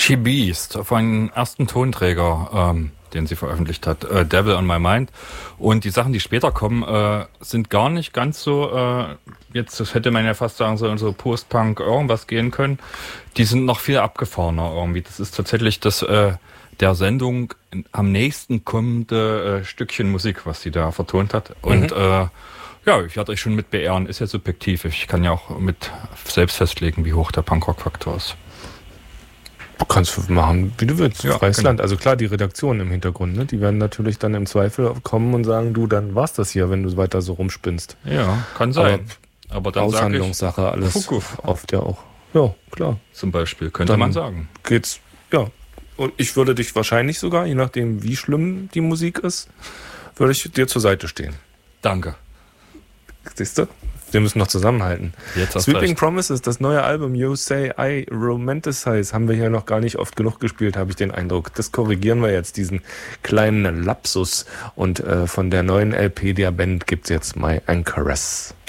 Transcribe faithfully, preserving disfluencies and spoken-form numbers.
She Beast, auf einen ersten Tonträger, ähm, den sie veröffentlicht hat, äh, Devil on My Mind. Und die Sachen, die später kommen, äh, sind gar nicht ganz so, äh, jetzt das hätte man ja fast sagen sollen, so Post-Punk irgendwas gehen können. Die sind noch viel abgefahrener irgendwie. Das ist tatsächlich das äh, der Sendung am nächsten kommende äh, Stückchen Musik, was sie da vertont hat. Und mhm. äh, ja, ich werde euch schon mit beehren, ist ja subjektiv. Ich kann ja auch mit selbst festlegen, wie hoch der Punkrock-Faktor ist. Du kannst machen, wie du willst. Ja, Freies genau. Land. Also klar, die Redaktion im Hintergrund, ne? Die werden natürlich dann im Zweifel kommen und sagen, du, dann war's das hier, wenn du weiter so rumspinnst. Ja, kann sein. Aber, Aber dann Aushandlungssache, sag ich, alles Kuckuck. oft ja auch. Ja, klar. Zum Beispiel, könnte Dann man sagen. Geht's, ja. Und ich würde dich wahrscheinlich sogar, je nachdem wie schlimm die Musik ist, würde ich dir zur Seite stehen. Danke. Siehst du? Wir müssen noch zusammenhalten. Jetzt hast Sweeping recht. Promises, das neue Album You Say I Romanticize, haben wir hier noch gar nicht oft genug gespielt, habe ich den Eindruck. Das korrigieren wir jetzt, diesen kleinen Lapsus. Und äh, von der neuen L P der Band gibt's jetzt My Anchoress.